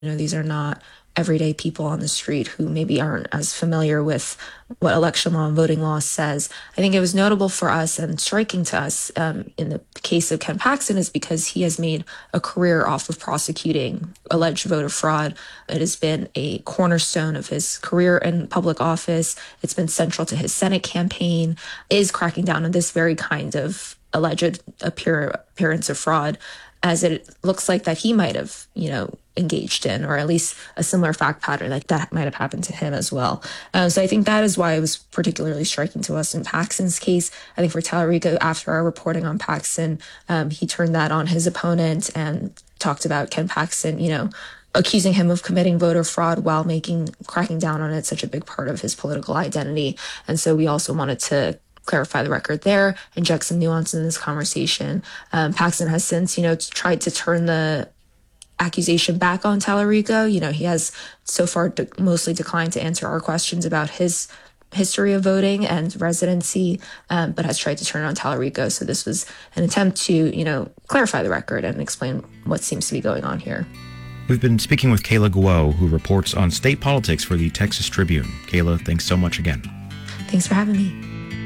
These are not everyday people on the street who maybe aren't as familiar with what election law and voting law says. I think it was notable for us and striking to us in the case of Ken Paxton is because he has made a career off of prosecuting alleged voter fraud. It has been a cornerstone of his career in public office. It's been central to his Senate campaign, is cracking down on this very kind of alleged appearance of fraud, as it looks like that he might have, engaged in, or at least a similar fact pattern that might have happened to him as well. So I think that is why it was particularly striking to us in Paxton's case. I think for Tallarico, after our reporting on Paxton, he turned that on his opponent and talked about Ken Paxton, accusing him of committing voter fraud while cracking down on it such a big part of his political identity. And so we also wanted to clarify the record there, inject some nuance in this conversation. Paxton has since, tried to turn the accusation back on Tallarico. He has so far mostly declined to answer our questions about his history of voting and residency, but has tried to turn it on Tallarico. So this was an attempt to, clarify the record and explain what seems to be going on here. We've been speaking with Kayla Guo, who reports on state politics for the Texas Tribune. Kayla, thanks so much again. Thanks for having me.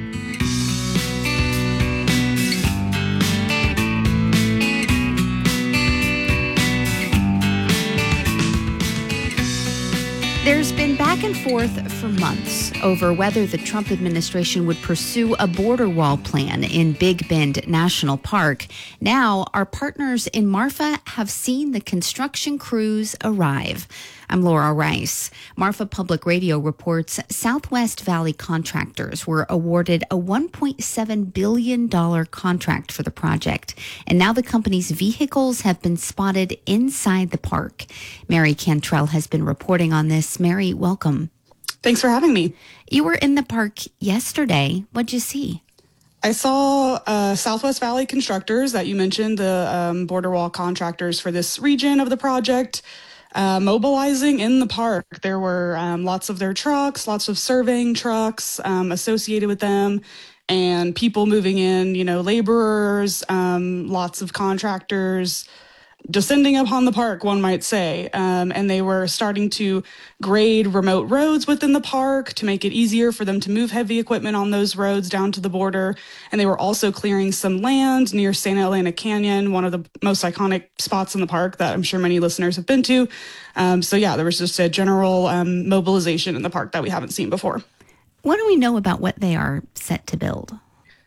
There's been back and forth for months over whether the Trump administration would pursue a border wall plan in Big Bend National Park. Now, our partners in Marfa have seen the construction crews arrive. I'm Laura Rice. Marfa Public Radio reports Southwest Valley contractors were awarded a $1.7 billion contract for the project, and now the company's vehicles have been spotted inside the park. Mary Cantrell has been reporting on this. Mary, welcome. Thanks for having me. You were in the park yesterday. What'd you see? I saw Southwest Valley constructors that you mentioned, the border wall contractors for this region of the project, mobilizing in the park. There were lots of their trucks, lots of surveying trucks associated with them, and people moving in, laborers, lots of contractors descending upon the park, one might say. And they were starting to grade remote roads within the park to make it easier for them to move heavy equipment on those roads down to the border. And they were also clearing some land near Santa Elena Canyon, one of the most iconic spots in the park that I'm sure many listeners have been to. There was just a general mobilization in the park that we haven't seen before. What do we know about what they are set to build?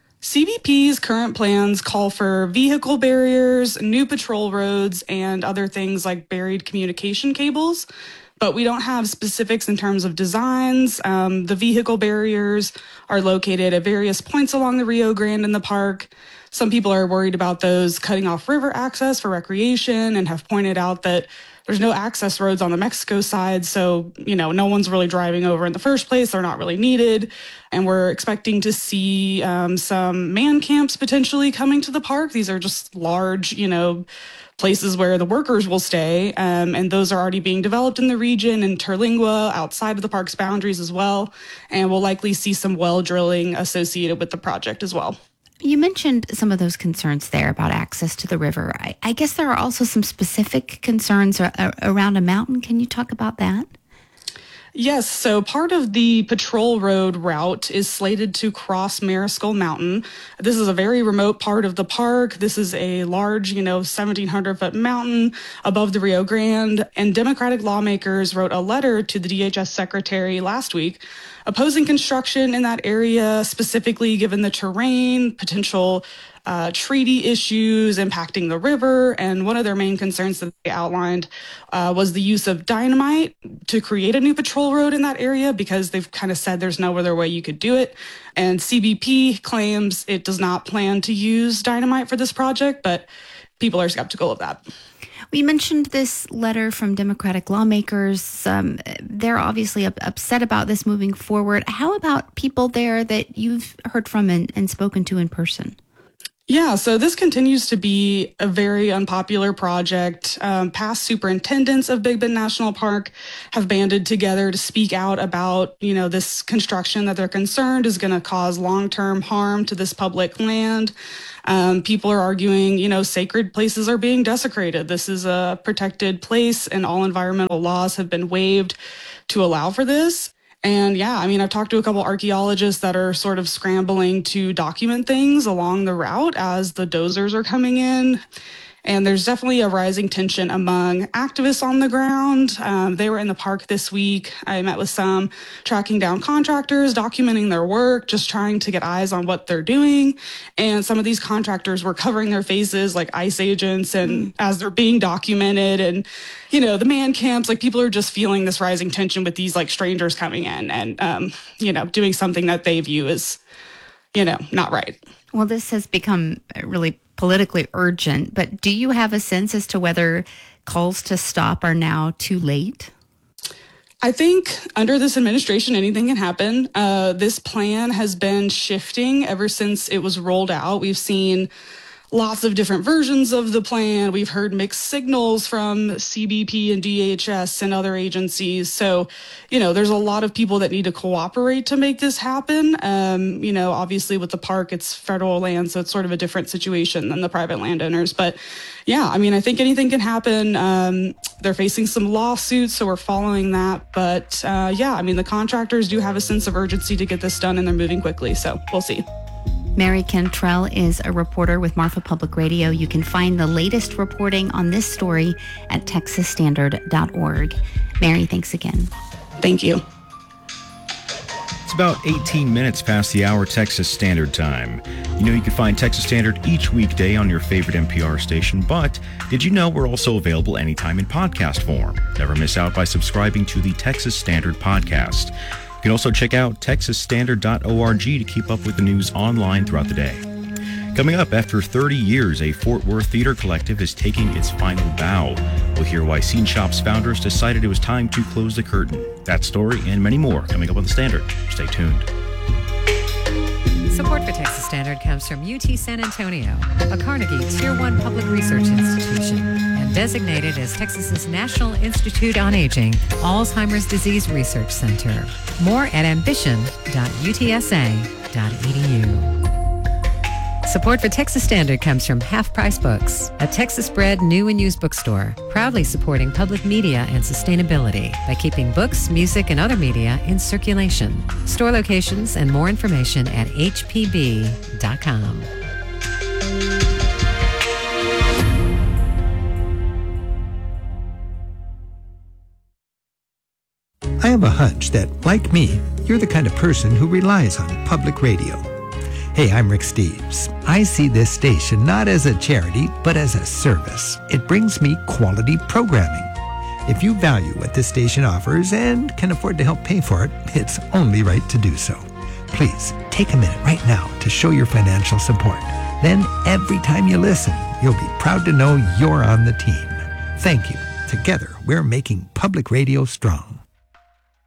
CBP's current plans call for vehicle barriers, new patrol roads, and other things like buried communication cables. But we don't have specifics in terms of designs. The vehicle barriers are located at various points along the Rio Grande in the park. Some people are worried about those cutting off river access for recreation and have pointed out that there's no access roads on the Mexico side, so, no one's really driving over in the first place. They're not really needed. And we're expecting to see some man camps potentially coming to the park. These are just large, places where the workers will stay, and those are already being developed in the region, in Terlingua, outside of the park's boundaries as well. And we'll likely see some well drilling associated with the project as well. You mentioned some of those concerns there about access to the river. I guess there are also some specific concerns around a mountain. Can you talk about that? Yes, so part of the patrol road route is slated to cross Mariscal Mountain. This is a very remote part of the park. This is a large, 1,700-foot mountain above the Rio Grande. And Democratic lawmakers wrote a letter to the DHS secretary last week opposing construction in that area, specifically given the terrain, potential treaty issues impacting the river. And one of their main concerns that they outlined was the use of dynamite to create a new patrol road in that area, because they've kind of said there's no other way you could do it. And CBP claims it does not plan to use dynamite for this project, but people are skeptical of that. We mentioned this letter from Democratic lawmakers. They're obviously upset about this moving forward. How about people there that you've heard from and spoken to in person? Yeah, so this continues to be a very unpopular project. Past superintendents of Big Bend National Park have banded together to speak out about, this construction that they're concerned is going to cause long-term harm to this public land. People are arguing, sacred places are being desecrated. This is a protected place and all environmental laws have been waived to allow for this. And yeah, I've talked to a couple archaeologists that are sort of scrambling to document things along the route as the dozers are coming in. And there's definitely a rising tension among activists on the ground. They were in the park this week. I met with some, tracking down contractors, documenting their work, just trying to get eyes on what they're doing. And some of these contractors were covering their faces like ICE agents and as they're being documented. And, the man camps, people are just feeling this rising tension with these strangers coming in and, doing something that they view as, not right. Well, this has become really politically urgent, but do you have a sense as to whether calls to stop are now too late? I think under this administration, anything can happen. This plan has been shifting ever since it was rolled out. We've seen lots of different versions of the plan. We've heard mixed signals from CBP and DHS and other agencies. So, there's a lot of people that need to cooperate to make this happen. Obviously with the park, it's federal land, so it's sort of a different situation than the private landowners. But yeah, I think anything can happen. They're facing some lawsuits, so we're following that. But the contractors do have a sense of urgency to get this done and they're moving quickly. So we'll see. Mary Cantrell is a reporter with Marfa Public Radio. You can find the latest reporting on this story at texasstandard.org. Mary, thanks again. Thank you. It's about 18 minutes past the hour Texas Standard Time. You can find Texas Standard each weekday on your favorite NPR station, but did you know we're also available anytime in podcast form? Never miss out by subscribing to the Texas Standard Podcast. You can also check out texasstandard.org to keep up with the news online throughout the day. Coming up, after 30 years, a Fort Worth theater collective is taking its final bow. We'll hear why Scene Shop's founders decided it was time to close the curtain. That story and many more coming up on The Standard. Stay tuned. Support for Texas Standard comes from UT San Antonio, a Carnegie Tier 1 public research institution, and designated as Texas's National Institute on Aging Alzheimer's Disease Research Center. More at ambition.utsa.edu. Support for Texas Standard comes from Half Price Books, a Texas-bred new and used bookstore, proudly supporting public media and sustainability by keeping books, music, and other media in circulation. Store locations and more information at hpb.com. I have a hunch that, like me, you're the kind of person who relies on public radio. Hey, I'm Rick Steves. I see this station not as a charity, but as a service. It brings me quality programming. If you value what this station offers and can afford to help pay for it, it's only right to do so. Please, take a minute right now to show your financial support. Then, every time you listen, you'll be proud to know you're on the team. Thank you. Together, we're making public radio strong.